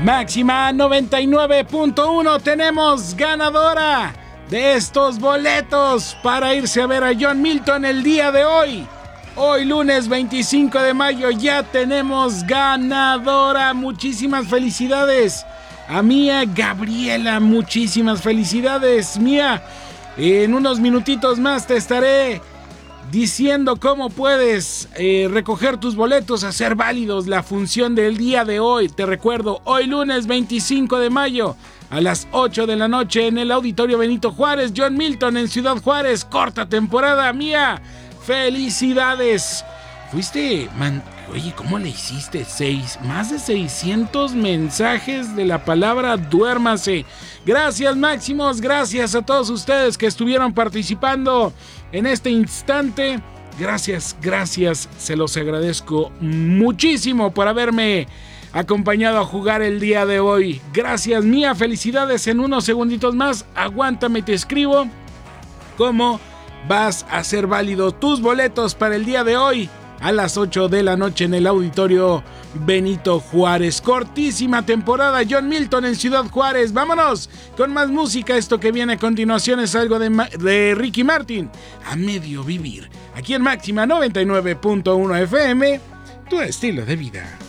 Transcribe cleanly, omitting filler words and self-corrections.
Máxima 99.1, tenemos ganadora de estos boletos para irse a ver a John Milton el día de hoy. Hoy lunes 25 de mayo ya tenemos ganadora. Muchísimas felicidades a Mía Gabriela, muchísimas felicidades, Mía. En unos minutitos más te estaré diciendo cómo puedes recoger tus boletos, hacer válidos la función del día de hoy. Te recuerdo, hoy lunes 25 de mayo a las 8 de la noche en el Auditorio Benito Juárez, John Milton en Ciudad Juárez, corta temporada, Mía. ¡Felicidades! Fuiste, oye, ¿cómo le hiciste? Más de 600 mensajes de la palabra duérmase. Gracias, Máximos, gracias a todos ustedes que estuvieron participando en este instante. Gracias, se los agradezco muchísimo por haberme acompañado a jugar el día de hoy. Gracias, Mía, felicidades. En unos segunditos más, aguántame, te escribo cómo vas a hacer válido tus boletos para el día de hoy a las 8 de la noche en el Auditorio Benito Juárez. Cortísima temporada, John Milton en Ciudad Juárez. Vámonos con más música. Esto que viene a continuación es algo de Ricky Martin, A Medio Vivir, aquí en Máxima 99.1 FM, tu estilo de vida.